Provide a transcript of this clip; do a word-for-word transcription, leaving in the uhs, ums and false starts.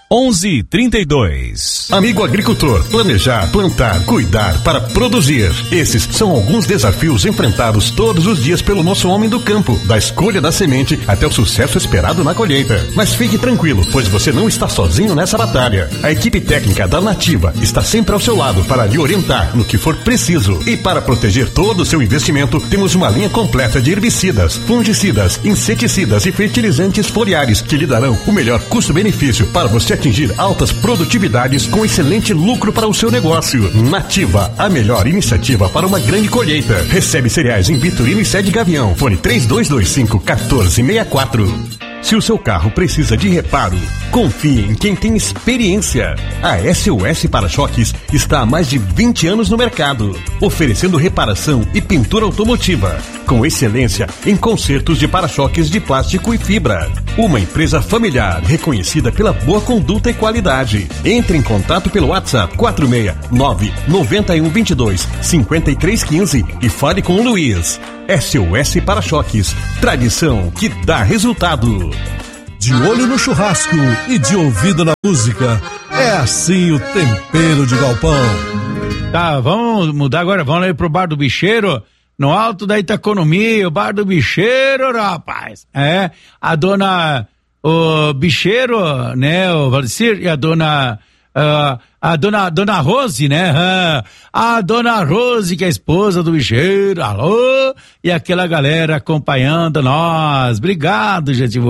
onze trinta e dois. Amigo agricultor, planejar, plantar, cuidar para produzir. Esses são alguns desafios enfrentados todos os dias pelo nosso homem do campo, da escolha da semente até o sucesso esperado na colheita. Mas fique tranquilo, pois você não está sozinho nessa batalha. A equipe técnica da Nativa está sempre ao seu lado para lhe orientar no que for preciso. E para proteger todo o seu investimento, temos uma linha completa de herbicidas, fungicidas, inseticidas e fertilizantes foliares que lhe darão o melhor custo-benefício para você atingir altas produtividades com excelente lucro para o seu negócio. Nativa, a melhor iniciativa para uma grande colheita. Recebe cereais em Vitorino e Sede Gavião. Fone três dois dois cinco, um quatro seis quatro. Se o seu carro precisa de reparo, confie em quem tem experiência. A S O S Para-Choques está há mais de vinte anos no mercado, oferecendo reparação e pintura automotiva, com excelência em consertos de para-choques de plástico e fibra. Uma empresa familiar, reconhecida pela boa conduta e qualidade. Entre em contato pelo WhatsApp quatro seis nove, nove um dois dois, cinco três um cinco e fale com o Luiz. S O S Para-Choques, tradição que dá resultado. De olho no churrasco e de ouvido na música, é assim o tempero de galpão. Tá, vamos mudar agora, vamos lá pro Bar do Bicheiro, no alto da Itaconomia, o Bar do Bicheiro, rapaz. É, a dona, o Bicheiro, né, o Valicir, e a dona... Uh, a dona, dona Rose, né? Uh, a dona Rose, que é a esposa do bicheiro, alô? E aquela galera acompanhando nós. Obrigado, gente.